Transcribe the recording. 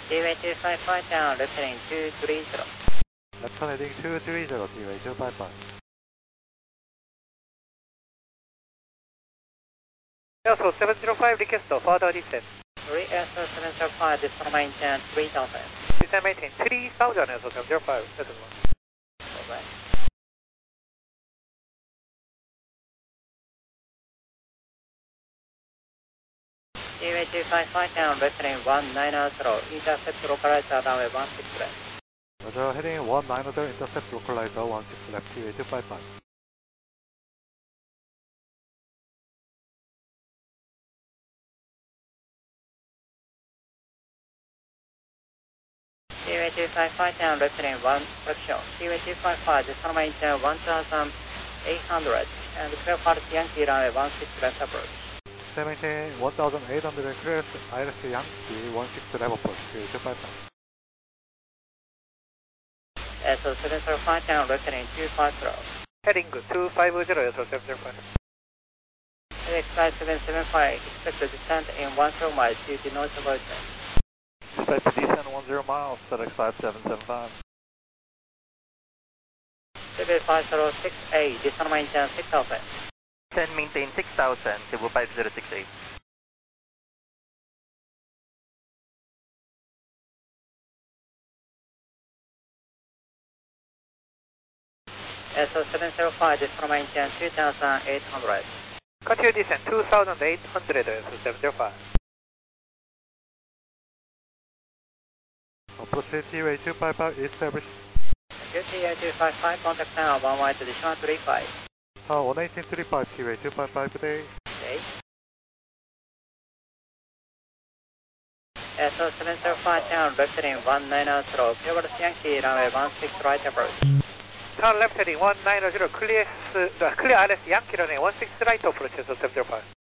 T-way 255 down, left heading 230. Left turn heading 230, T-way 255. Airflow 705, request further descent. Airflow 705, descend maintain 3000. Descend maintain 3000, Airflow 705, that's one. Alright. T-way 255 down, left heading 190, intercept localizer runway 16 left. Roger, heading 190, intercept localizer 16 left, T-way 255. T-way 255 down, left heading 1 section. T-way 255, descend maintain 1800, and clear Paris Yankee runway 16 left approach. Descend maintain 1800, clear Iris Yankee 16 left approach, T-way 255. Airflow 705 down, left heading 250. Heading 250, Airflow 705. FedEx Flight 775, expect to descend in 10 miles due to noise avoidance. Expect to descend 10 miles, FedEx Flight 775. Civil 5068, descend maintain 6000. Descend maintain 6000, Cebu 5068. Airflow 705, descend maintain 2800. Continue descent 2800, Airflow 705. Approach T-way 255 established. T-way 255, contact now, 1 wide additional 35. 11835, T-way 255, good day. Okay. Airflow 705 down, left heading 190, clear Paris Yankee runway 16 right approach. Turn left heading 190, clear RS Yankee runway 16 right approach, Airflow 705.